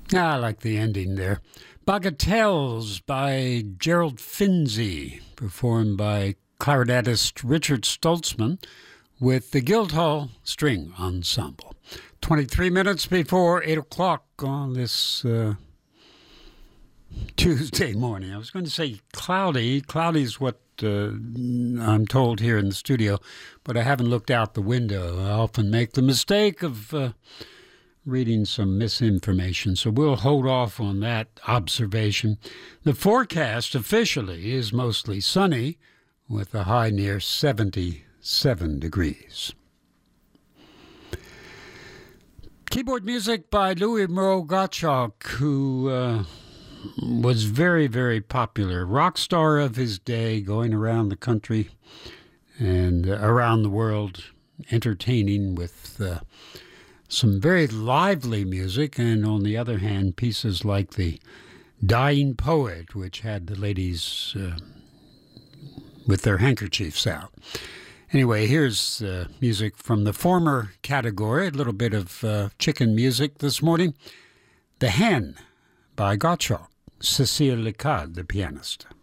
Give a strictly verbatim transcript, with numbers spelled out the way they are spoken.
Ah, I like the ending there. Bagatelles by Gerald Finzi, performed by clarinetist Richard Stoltzman with the Guildhall String Ensemble. twenty-three minutes before eight o'clock on this uh, Tuesday morning. I was going to say cloudy. Cloudy is what uh, I'm told here in the studio, but I haven't looked out the window. I often make the mistake of uh, reading some misinformation, so we'll hold off on that observation. The forecast officially is mostly sunny with a high near seventy-seven degrees. Keyboard music by Louis Moreau Gottschalk, who uh, was very, very popular. Rock star of his day, going around the country and uh, around the world, entertaining with uh, some very lively music, and on the other hand, pieces like The Dying Poet, which had the ladies uh, with their handkerchiefs out. Anyway, here's uh, music from the former category, a little bit of uh, chicken music this morning. The Hen by Gottschalk, Cécile Lecade, the pianist.